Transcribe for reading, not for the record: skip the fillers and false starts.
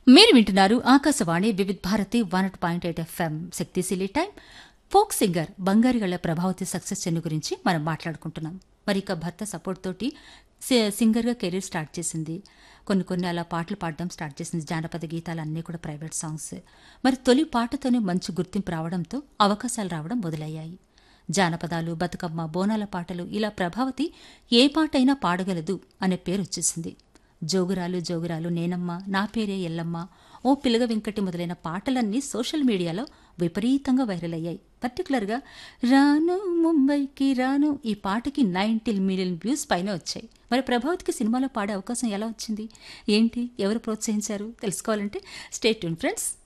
మీరు వింటున్నారు ఆకాశవాణి వివిధ్ భారతి 101.8 ఎఫ్ఎం శక్తిశీలి time. Folk singer Bangarigalla Prabhavati success Chennu గురించి మనం మాట్లాడుకుంటున్నాం. మరి ఇక భర్త సపోర్ట్ తోటి సింగర్గా కెరీర్ స్టార్ట్ చేసింది. కొన్ని అలా పాటలు పాడడం స్టార్ట్ చేసింది. జానపద గీతాలు అన్నీ కూడా ప్రైవేట్ సాంగ్స్. మరి తొలి పాటతోనే మంచి గుర్తింపు రావడంతో అవకాశాలు రావడం మొదలయ్యాయి. జానపదాలు, బతుకమ్మ, బోనాల పాటలు ఇలా ప్రభావతి ఏ పాటైనా పాడగలదు అనే పేరు వచ్చేసింది. జోగురాలు జోగురాలు, నేనమ్మ, నా పేరే ఎల్లమ్మ, ఓ పిలగ వెంకటి మొదలైన పాటలన్నీ సోషల్ మీడియాలో విపరీతంగా వైరల్ అయ్యాయి. పర్టికులర్గా రాను ముంబైకి రాను ఈ పాటకి 90 మిలియన్ వ్యూస్ పైన వచ్చాయి. మరి ప్రభావతికి సినిమాలో పాడే అవకాశం ఎలా వచ్చింది, ఏంటి, ఎవరు ప్రోత్సహించారు తెలుసుకోవాలంటే స్టే ట్యూన్ ఫ్రెండ్స్.